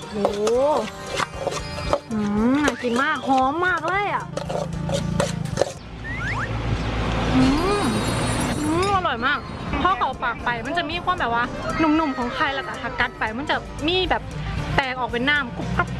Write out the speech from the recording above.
โอ้น่ากินมากหอมมากเลยอ่ะอร่อยมากพอเข่าปากไปมันจะมีความแบบว่านุ่มๆของไข่แล้วก็หักกัดไปมันจะมีแบบแตกออกเป็นน้ำกรุบกรับ